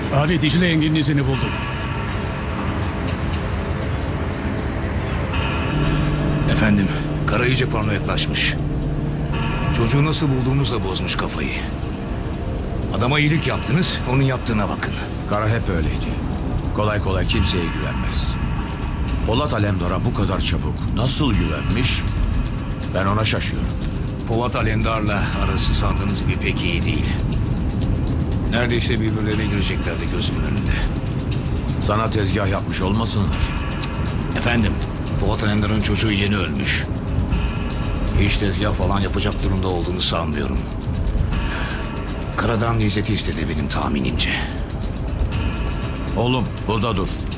Abi Dicle yengenin izini buldum. Efendim, Kara iyice paranoyaklaşmış. Çocuğu nasıl bulduğumuzla bozmuş kafayı. Adama iyilik yaptınız, onun yaptığına bakın. Kara hep öyleydi. Kolay kolay kimseye güvenmez. Polat Alemdar'a bu kadar çabuk nasıl güvenmiş? Ben ona şaşıyorum. Polat Alemdar'la arası sandığınız gibi pek iyi değil. Neredeyse birbirlerine gireceklerdi gözümün önünde. Sana tezgah yapmış olmasınlar. Efendim, Polat Alemdar'ın çocuğu yeni ölmüş. Hiç tezgah falan yapacak durumda olduğunu sanmıyorum. Kara'dan İzzet'i istedi benim tahminimce. Oğlum burada dur.